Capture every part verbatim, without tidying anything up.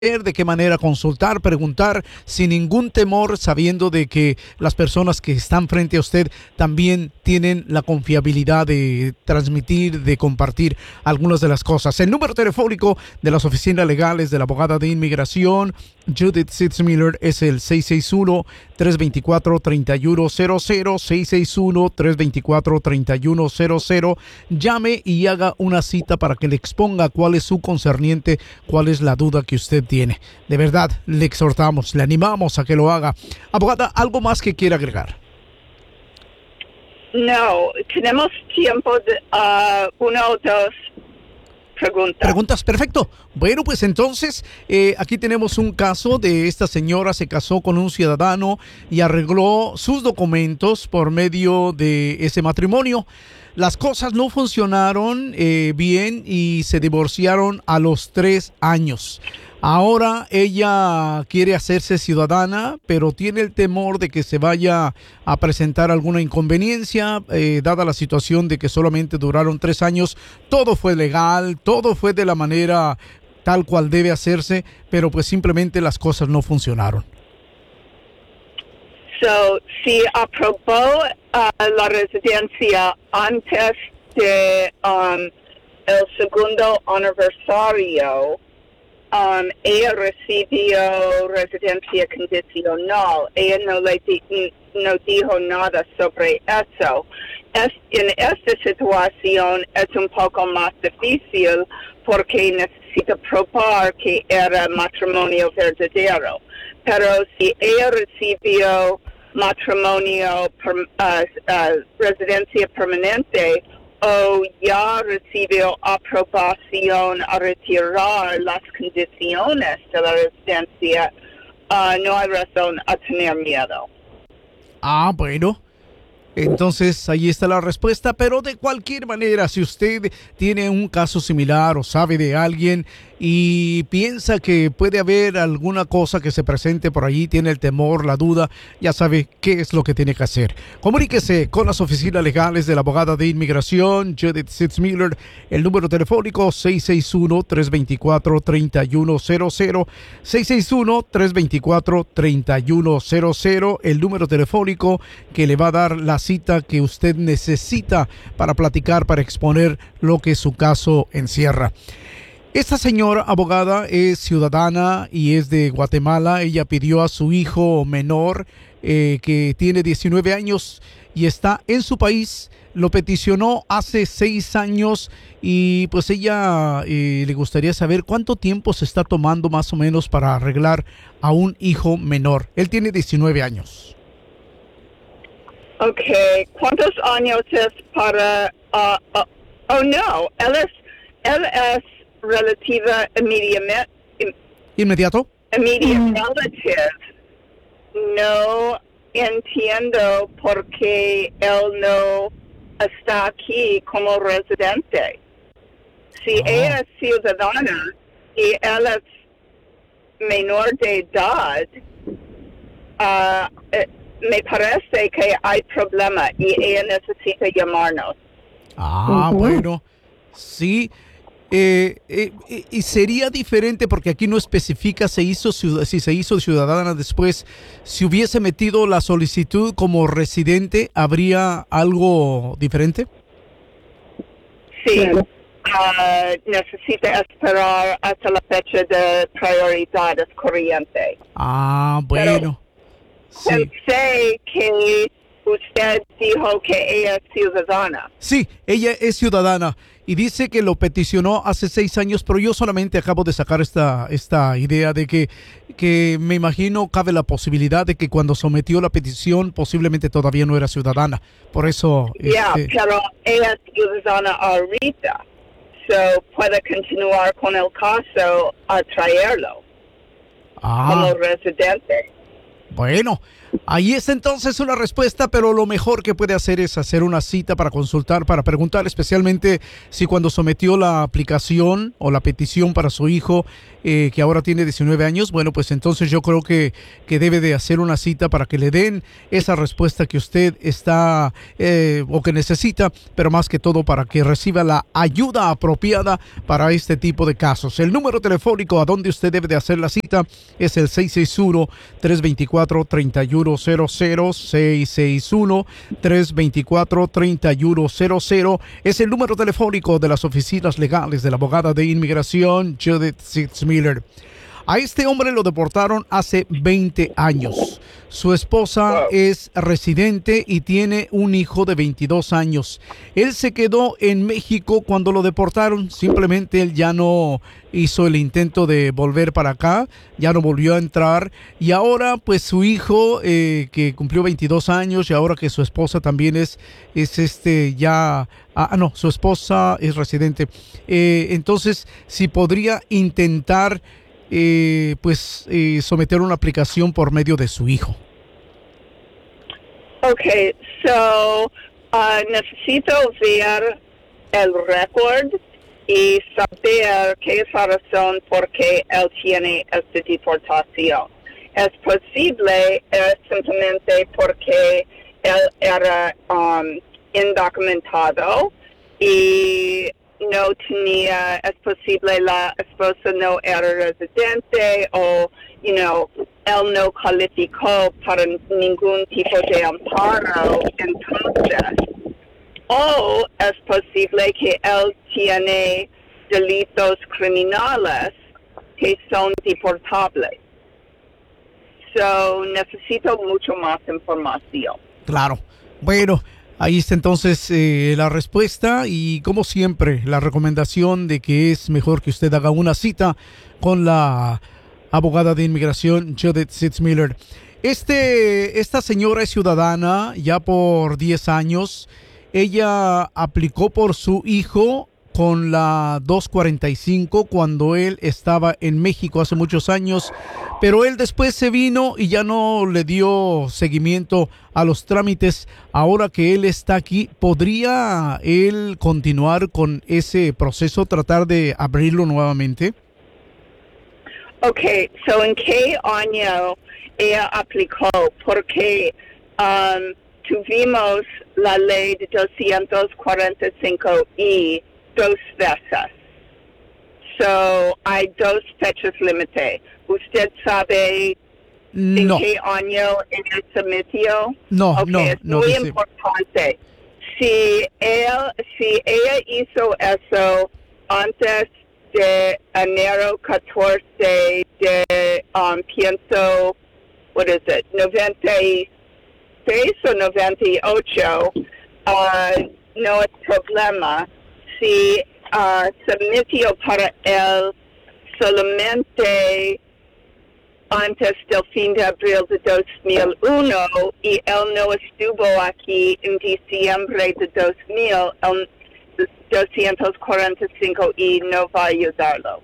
de qué manera consultar, preguntar sin ningún temor, sabiendo de que las personas que están frente a usted también tienen la confiabilidad de transmitir, de compartir algunas de las cosas. El número telefónico de las oficinas legales de la abogada de inmigración, Judith Sitzmiller, es el seis seis uno, tres dos cuatro, tres uno cero cero, seis seis uno, tres dos cuatro, tres uno cero cero. Llame y haga una cita para que le exponga cuál es su concerniente, cuál es la duda que usted tiene. De verdad, le exhortamos, le animamos a que lo haga. Abogada, ¿algo más que quiera agregar? No, tenemos tiempo de uh, una o dos preguntas. Preguntas, perfecto. Bueno, pues entonces, eh, aquí tenemos un caso de esta señora, se casó con un ciudadano y arregló sus documentos por medio de ese matrimonio. Las cosas no funcionaron eh, bien y se divorciaron a los tres años. Ahora ella quiere hacerse ciudadana, pero tiene el temor de que se vaya a presentar alguna inconveniencia, eh, dada la situación de que solamente duraron tres años. Todo fue legal, todo fue de la manera tal cual debe hacerse, pero pues simplemente las cosas no funcionaron. So, si aprobó uh, la residencia antes de um, el segundo aniversario, um, ella recibió residencia condicional. Ella no le di, no dijo nada sobre eso. Es, en esta situación es un poco más difícil porque necesita probar que era matrimonio verdadero. Pero si ella recibió matrimonio, per, uh, uh, residencia permanente, o ya recibió aprobación a retirar las condiciones de la residencia, uh, no hay razón a tener miedo. Ah, bueno. Entonces, ahí está la respuesta, pero de cualquier manera, si usted tiene un caso similar o sabe de alguien y piensa que puede haber alguna cosa que se presente por allí, tiene el temor, la duda, ya sabe qué es lo que tiene que hacer. Comuníquese con las oficinas legales de la abogada de inmigración, Judith Sitzmiller, el número telefónico seis seis uno, tres dos cuatro, tres uno cero cero, seis seis uno, tres dos cuatro, tres uno cero cero, el número telefónico que le va a dar la cita que usted necesita para platicar, para exponer lo que su caso encierra. Esta señora abogada es ciudadana y es de Guatemala. Ella pidió a su hijo menor, eh, que tiene diecinueve años y está en su país. Lo peticionó hace seis años y pues ella eh, le gustaría saber cuánto tiempo se está tomando más o menos para arreglar a un hijo menor. Él tiene diecinueve años. Okay, ¿cuántos años es para... Uh, uh, oh, no, él es, él es relativa immediate, ¿Inmediato? immediate mm. relative. No entiendo por qué él no está aquí como residente. Si oh. ella es ciudadana y él es menor de edad, uh, eh, me parece que hay problema y ella necesita llamarnos. Ah, uh-huh. Bueno, sí. Eh, eh, eh, y sería diferente porque aquí no especifica se hizo si se hizo ciudadana después. Si hubiese metido la solicitud como residente, ¿habría algo diferente? Sí. Uh, necesita esperar hasta la fecha de prioridades corriente. Ah, bueno. Pero sí. Pensé que usted dijo que ella es ciudadana. Sí, ella es ciudadana y dice que lo peticionó hace seis años, pero yo solamente acabo de sacar esta, esta idea de que, que me imagino cabe la posibilidad de que cuando sometió la petición posiblemente todavía no era ciudadana. Por eso... Ya, yeah, este... pero ella es ciudadana ahorita. So puede continuar con el caso a traerlo ah. como residente. Bueno, Ahí está entonces una respuesta, pero lo mejor que puede hacer es hacer una cita para consultar, para preguntar, especialmente si cuando sometió la aplicación o la petición para su hijo, eh, que ahora tiene diecinueve años, bueno, pues entonces yo creo que, que debe de hacer una cita para que le den esa respuesta que usted está eh, o que necesita, pero más que todo para que reciba la ayuda apropiada para este tipo de casos. El número telefónico a donde usted debe de hacer la cita es el seis seis uno, tres dos cuatro, tres uno cero cero, seis seis uno, tres dos cuatro, tres uno cero cero. Es el número telefónico de las oficinas legales de la abogada de inmigración Judith Sitzmiller. A este hombre lo deportaron hace veinte años. Su esposa wow. es residente y tiene un hijo de veintidós años. Él se quedó en México cuando lo deportaron. Simplemente él ya no hizo el intento de volver para acá, ya no volvió a entrar. Y ahora pues su hijo, eh, que cumplió veintidós años, y ahora que su esposa también es, es este ya... Ah, no, su esposa es residente. Eh, entonces, si podría intentar... Eh, pues eh, someter una aplicación por medio de su hijo. Okay, so uh, necesito ver el récord y saber qué es la razón por qué él tiene esta deportación. Es posible, es simplemente porque él era um, indocumentado y no tenía, es posible la esposa no era residente o, you know, él no calificó para ningún tipo de amparo, entonces, o es posible que él tiene delitos criminales que son deportables. So, necesito mucho más información. Claro. Bueno, ahí está entonces eh, la respuesta y como siempre la recomendación de que es mejor que usted haga una cita con la abogada de inmigración Judith Sitzmiller. Este, esta señora es ciudadana ya por diez años. Ella aplicó por su hijo con la dos cuarenta y cinco cuando él estaba en México hace muchos años, pero él después se vino y ya no le dio seguimiento a los trámites. Ahora que él está aquí, ¿podría él continuar con ese proceso, tratar de abrirlo nuevamente? Okay, so ¿en qué año ella aplicó? Porque um, tuvimos la ley de doscientos cuarenta y cinco I dos veces. So, hay dos fechas límite. ¿Usted sabe no. en qué año ella se metió? No, okay, no, es no. muy Dice. importante. Si, él, si ella hizo eso antes de enero catorce de, um, pienso, what is it, noventa y seis o noventa y ocho, uh, no es problema. Si uh, se metió para él solamente antes del fin de abril de dos mil uno y él no estuvo aquí en diciembre de dos mil, el doscientos cuarenta y cinco I no va a ayudarlo.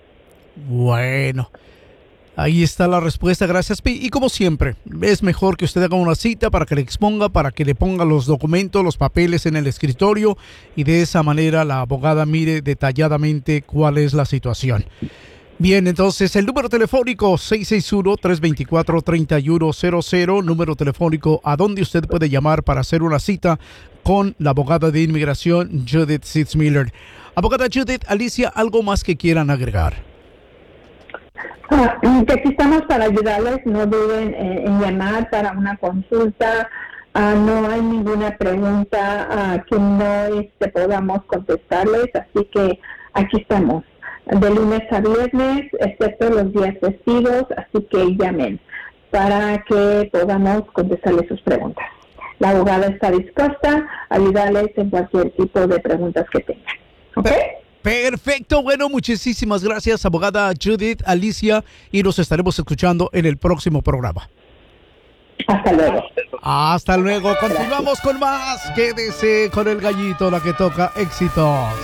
Bueno, ahí está la respuesta, gracias. Y como siempre, es mejor que usted haga una cita para que le exponga, para que le ponga los documentos, los papeles en el escritorio y de esa manera la abogada mire detalladamente cuál es la situación. Bien, entonces el número telefónico seis seis uno, tres dos cuatro, tres uno cero cero, número telefónico a donde usted puede llamar para hacer una cita con la abogada de inmigración Judith Sitzmiller. Abogada Judith, Alicia, ¿algo más que quieran agregar? Uh, que aquí estamos para ayudarles, no duden eh, en llamar para una consulta, uh, no hay ninguna pregunta uh, que no este, podamos contestarles, así que aquí estamos, de lunes a viernes, excepto los días festivos, así que llamen para que podamos contestarles sus preguntas. La abogada está dispuesta a ayudarles en cualquier tipo de preguntas que tengan. ¿Ok? Perfecto, bueno, muchísimas gracias, abogada Judith, Alicia, y nos estaremos escuchando en el próximo programa. Hasta luego. Hasta luego, continuamos con más. Quédese con el gallito, la que toca éxitos.